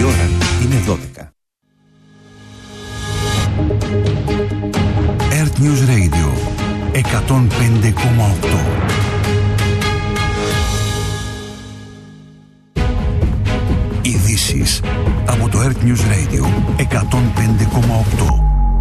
ώρα είναι 12. Earth News Radio 105,8. Ειδήσεις από το Earth News Radio 105,8.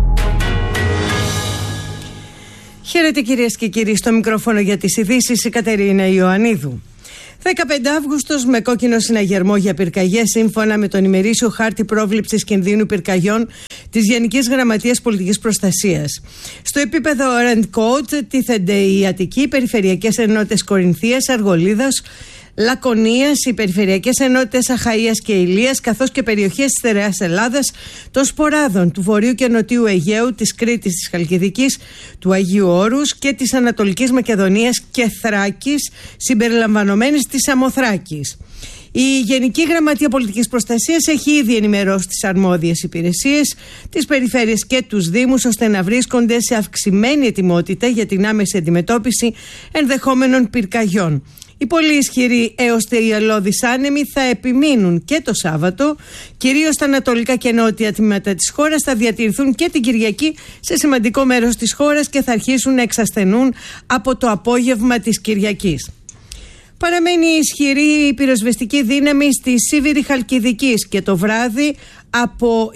Χαίρετε κυρίες και κύριοι, στο μικρόφωνο για τις ειδήσεις η Κατερίνα Ιωαννίδου. 15 Αύγουστος με κόκκινο συναγερμό για πυρκαγιές σύμφωνα με τον ημερήσιο χάρτη πρόβλεψης κινδύνου πυρκαγιών της Γενικής Γραμματείας Πολιτικής Προστασίας. Στο επίπεδο Orange Code τίθενται οι Αττικοί, οι Περιφερειακές Ενότητες Κορινθίας, Αργολίδας, Λακωνίας, οι Περιφερειακές Ενότητες Αχαΐας και Ηλίας, καθώς και περιοχές της Στερεάς Ελλάδας, των Σποράδων, του Βορείου και Νοτιού Αιγαίου, της Κρήτης, της Χαλκιδικής, του Αγίου Όρους και της Ανατολικής Μακεδονίας και Θράκης, συμπεριλαμβανομένης της Σαμοθράκης. Η Γενική Γραμματεία Πολιτικής Προστασίας έχει ήδη ενημερώσει τις αρμόδιες υπηρεσίες, τις περιφέρειες και τους Δήμους, ώστε να βρίσκονται σε αυξημένη ετοιμότητα για την άμεση αντιμετώπιση ενδεχόμενων πυρκαγιών. Οι πολύ ισχυροί έως τελειωδείς άνεμοι θα επιμείνουν και το Σάββατο, κυρίως στα ανατολικά και νότια τμήματα της χώρας, θα διατηρηθούν και την Κυριακή σε σημαντικό μέρος της χώρας και θα αρχίσουν να εξασθενούν από το απόγευμα της Κυριακής. Παραμένει ισχυρή η πυροσβεστική δύναμη στη Σίβηρη Χαλκιδικής και το βράδυ από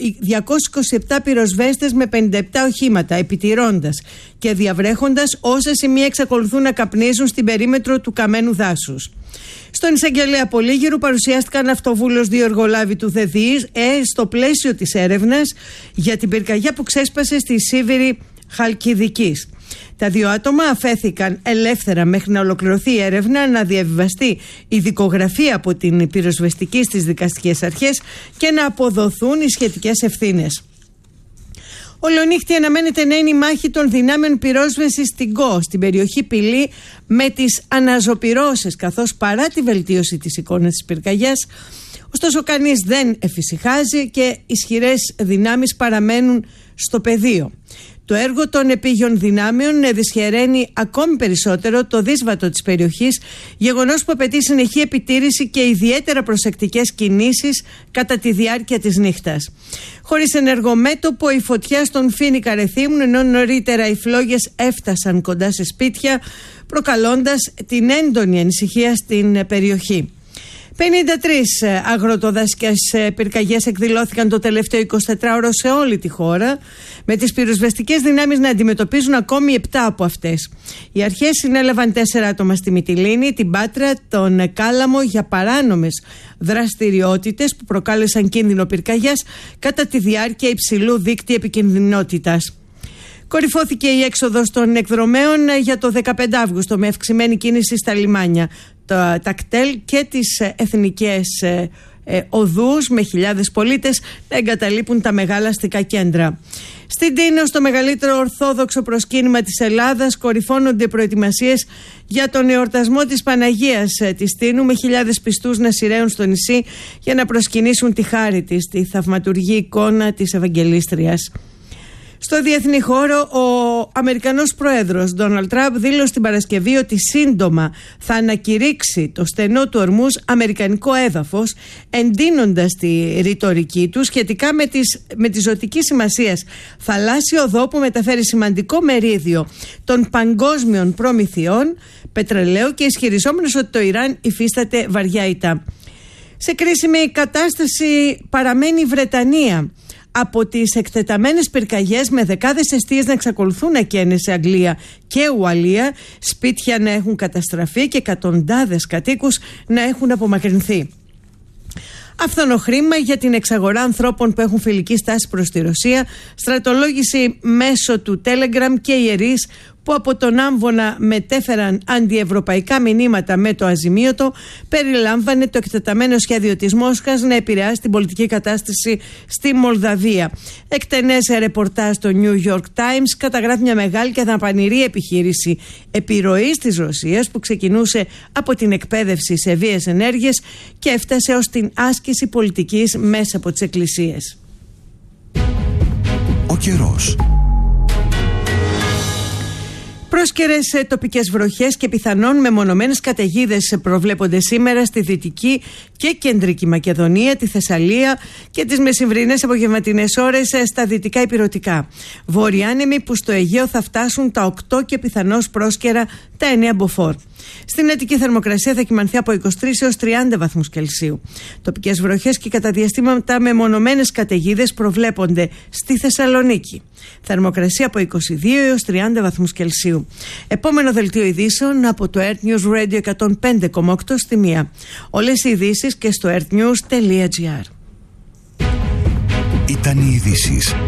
227 πυροσβέστες με 57 οχήματα, επιτηρώντας και διαβρέχοντας όσα σημεία εξακολουθούν να καπνίζουν στην περίμετρο του καμένου δάσους. Στον εισαγγελέα Πολύγυρου παρουσιάστηκαν αυτοβούλος 2 εργολάβοι του ΔΕΔΙΣ στο πλαίσιο της έρευνας για την πυρκαγιά που ξέσπασε στη Σίβηρη Χαλκιδικής. Τα 2 άτομα αφέθηκαν ελεύθερα μέχρι να ολοκληρωθεί η έρευνα, να διαβιβαστεί η δικογραφία από την πυροσβεστική στις δικαστικές αρχές και να αποδοθούν οι σχετικές ευθύνες. Ολονύχτη αναμένεται να είναι η μάχη των δυνάμεων πυρόσβεσης στην ΚΟ, στην περιοχή Πηλή, με τις αναζωπυρώσεις, καθώς παρά τη βελτίωση της εικόνας της πυρκαγιάς, ωστόσο κανείς δεν εφησυχάζει και ισχυρές δυνάμεις παραμένουν στο πεδίο. Το έργο των επίγειων δυνάμεων δυσχεραίνει ακόμη περισσότερο το δύσβατο της περιοχής, γεγονός που απαιτεί συνεχή επιτήρηση και ιδιαίτερα προσεκτικές κινήσεις κατά τη διάρκεια της νύχτας. Χωρίς ενεργομέτωπο, η φωτιά στον Φοίνικα ρεθύμουν, ενώ νωρίτερα οι φλόγες έφτασαν κοντά σε σπίτια, προκαλώντας την έντονη ανησυχία στην περιοχή. 53 αγροτοδασικές πυρκαγιές εκδηλώθηκαν το τελευταίο 24ωρο σε όλη τη χώρα, με τις πυροσβεστικές δυνάμεις να αντιμετωπίζουν ακόμη 7 από αυτές. Οι αρχές συνέλαβαν 4 άτομα στη Μυτιλήνη, την Πάτρα, τον Κάλαμο για παράνομες δραστηριότητες που προκάλεσαν κίνδυνο πυρκαγιάς κατά τη διάρκεια υψηλού δείκτη επικινδυνότητας. Κορυφώθηκε η έξοδος των εκδρομέων για το 15 Αύγουστο με αυξημένη κίνηση στα λιμάνια, τα κτέλ και τις εθνικές οδούς, με χιλιάδες πολίτες να εγκαταλείπουν τα μεγάλα αστικά κέντρα. Στην Τίνο, στο μεγαλύτερο ορθόδοξο προσκύνημα της Ελλάδας, κορυφώνονται προετοιμασίες για τον εορτασμό της Παναγίας της Τίνου, με χιλιάδες πιστούς να σειραίουν στο νησί για να προσκυνήσουν τη χάρη της, τη θαυματουργή εικόνα της Ευαγγελίστριας. Στο διεθνή χώρο, ο Αμερικανός Πρόεδρος Ντόναλντ Τραμπ δήλωσε την Παρασκευή ότι σύντομα θα ανακηρύξει το στενό του Ορμούζ αμερικανικό έδαφος, εντείνοντας τη ρητορική του σχετικά με τη ζωτική σημασία θαλάσσια οδό που μεταφέρει σημαντικό μερίδιο των παγκόσμιων προμηθειών πετρελαίου και ισχυριζόμενος ότι το Ιράν υφίσταται βαριά ηττα. Σε κρίσιμη κατάσταση παραμένει η Βρετανία, από τις εκτεταμένες πυρκαγιές, με δεκάδες εστίες να εξακολουθούν να καίνε σε Αγγλία και Ουαλία, σπίτια να έχουν καταστραφεί και εκατοντάδες κατοίκους να έχουν απομακρυνθεί. Αυθονό χρήμα για την εξαγορά ανθρώπων που έχουν φιλική στάση προς τη Ρωσία, στρατολόγηση μέσω του Telegram και ιερείς που από τον άμβονα μετέφεραν αντιευρωπαϊκά μηνύματα με το αζημίωτο, περιλάμβανε το εκτεταμένο σχέδιο της Μόσχας να επηρεάσει την πολιτική κατάσταση στη Μολδαβία. Εκτενές ρεπορτάζ στο New York Times καταγράφει μια μεγάλη και δαπανηρή επιχείρηση επιρροής της Ρωσίας που ξεκινούσε από την εκπαίδευση σε βίες ενέργειες και έφτασε ως την άσκηση πολιτικής μέσα από τις εκκλησίες. Ο καιρός. Πρόσκαιρες τοπικές βροχές και πιθανόν μεμονωμένες καταιγίδες προβλέπονται σήμερα στη Δυτική και Κεντρική Μακεδονία, τη Θεσσαλία και τις μεσημβρινές απογευματινές ώρες στα δυτικά ηπειρωτικά. Βορειάνεμοι που στο Αιγαίο θα φτάσουν τα 8 και πιθανώς πρόσκαιρα τα 9 μποφόρ. Στην Αττική θερμοκρασία θα κυμανθεί από 23 έως 30 βαθμούς Κελσίου. Τοπικές βροχές και κατά διαστήματα μεμονωμένες καταιγίδες προβλέπονται στη Θεσσαλονίκη. Θερμοκρασία από 22 έως 30 βαθμούς Κελσίου. Επόμενο δελτίο ειδήσεων από το Earth News Radio 105,8 στη 1. Όλες οι ειδήσεις και στο earthnews.gr. Ήταν οι ειδήσεις.